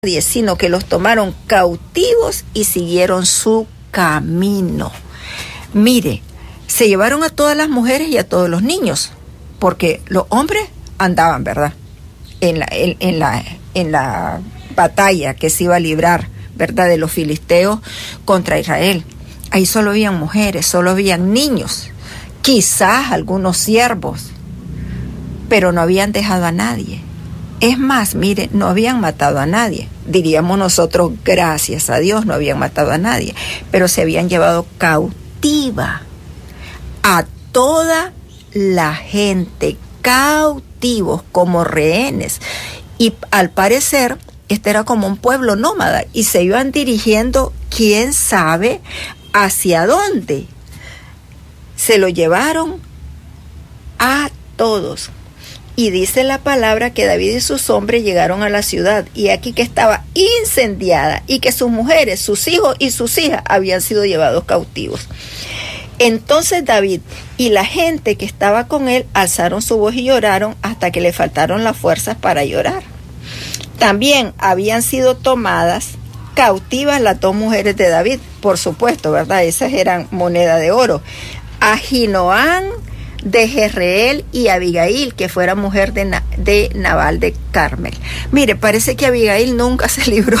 sino que los tomaron cautivos y siguieron su camino. Mire, se llevaron a todas las mujeres y a todos los niños, porque los hombres andaban, ¿verdad? En la batalla que se iba a librar, ¿verdad? De los filisteos contra Israel. Ahí solo habían mujeres, solo habían niños, quizás algunos siervos, pero no habían dejado a nadie. Es más, mire, no habían matado a nadie. Diríamos nosotros, gracias a Dios, no habían matado a nadie, pero se habían llevado cautiva a toda la gente, cautivos como rehenes. Y al parecer, este era como un pueblo nómada y se iban dirigiendo, quién sabe hacia dónde. Se lo llevaron a todos. Y dice la palabra que David y sus hombres llegaron a la ciudad, y aquí que estaba incendiada, y que sus mujeres, sus hijos y sus hijas habían sido llevados cautivos. Entonces David y la gente que estaba con él alzaron su voz y lloraron hasta que le faltaron las fuerzas para llorar. También habían sido tomadas cautivas las dos mujeres de David, por supuesto, ¿verdad? Esas eran moneda de oro. Ahinoam de Jezreel y Abigail, que fuera mujer de Nabal de Carmel. Mire, parece que Abigail nunca se libró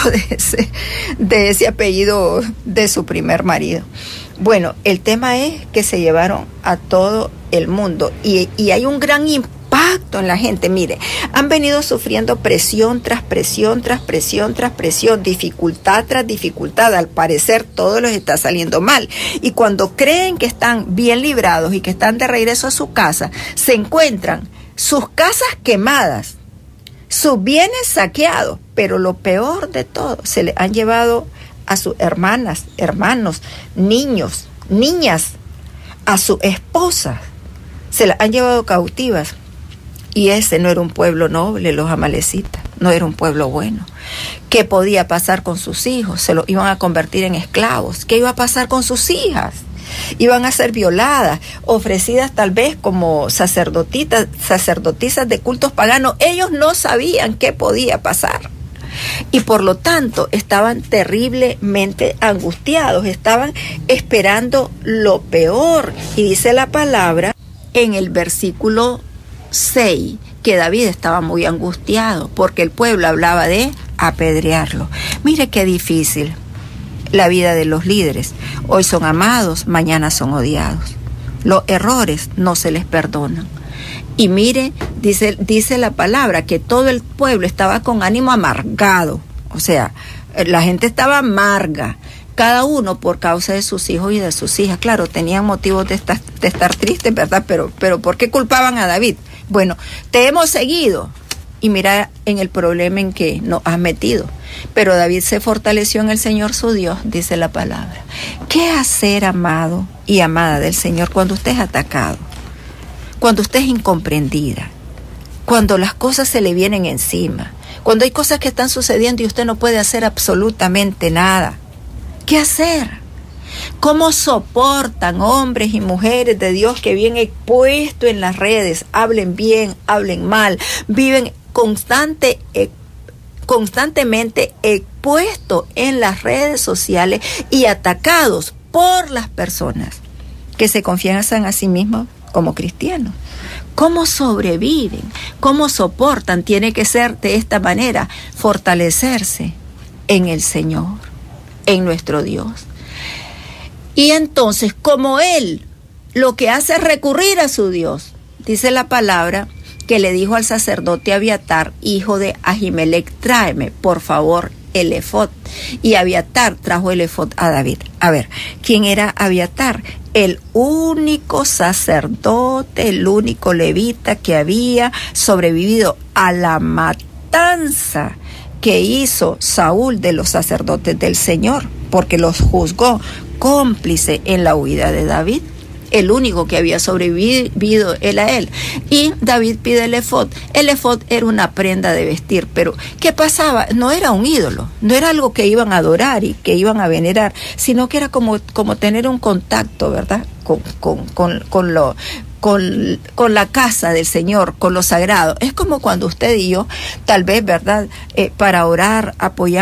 de ese apellido de su primer marido. Bueno, el tema es que se llevaron a todo el mundo y hay un gran impacto en la gente. Mire, han venido sufriendo presión tras presión, tras presión, tras presión, dificultad tras dificultad. Al parecer todo les está saliendo mal. Y cuando creen que están bien librados y que están de regreso a su casa, se encuentran sus casas quemadas, sus bienes saqueados. Pero lo peor de todo, se le han llevado a sus hermanas, hermanos, niños, niñas, a sus esposas. Se las han llevado cautivas. Y ese no era un pueblo noble, los amalecitas, no era un pueblo bueno. ¿Qué podía pasar con sus hijos? Se los iban a convertir en esclavos. ¿Qué iba a pasar con sus hijas? Iban a ser violadas, ofrecidas tal vez como sacerdotisas de cultos paganos. Ellos no sabían qué podía pasar. Y por lo tanto estaban terriblemente angustiados, estaban esperando lo peor. Y dice la palabra en el versículo 6 que David estaba muy angustiado porque el pueblo hablaba de apedrearlo. Mire qué difícil la vida de los líderes. Hoy son amados, mañana son odiados. Los errores no se les perdonan. Y mire, dice la palabra que todo el pueblo estaba con ánimo amargado. O sea, la gente estaba amarga, cada uno por causa de sus hijos y de sus hijas. Claro, tenían motivos de estar tristes, ¿verdad? Pero ¿por qué culpaban a David? Bueno, te hemos seguido y mira en el problema en que nos has metido. Pero David se fortaleció en el Señor su Dios, dice la palabra. ¿Qué hacer, amado y amada del Señor, cuando usted es atacado? Cuando usted es incomprendida, cuando las cosas se le vienen encima, cuando hay cosas que están sucediendo y usted no puede hacer absolutamente nada. ¿Qué hacer? ¿Cómo soportan hombres y mujeres de Dios que viven expuestos en las redes, hablen bien, hablen mal, viven constantemente expuestos en las redes sociales y atacados por las personas que se confiesan a sí mismos como cristianos? ¿Cómo sobreviven? ¿Cómo soportan? Tiene que ser de esta manera, fortalecerse en el Señor, en nuestro Dios. Y entonces, como Él lo que hace es recurrir a su Dios, dice la palabra que le dijo al sacerdote Abiatar, hijo de Ahimelech, tráeme, por favor, el efod. Y Abiatar trajo el efod a David. A ver, ¿quién era Abiatar? El único sacerdote, el único levita que había sobrevivido a la matanza que hizo Saúl de los sacerdotes del Señor, porque los juzgó cómplice en la huida de David. El único que había sobrevivido era él. Y David pide el efod. El efod era una prenda de vestir, pero ¿qué pasaba? No era un ídolo, no era algo que iban a adorar y que iban a venerar, sino que era como tener un contacto, ¿verdad? con la casa del Señor, con lo sagrado. Es como cuando usted y yo, tal vez, ¿verdad? Para orar, apoyar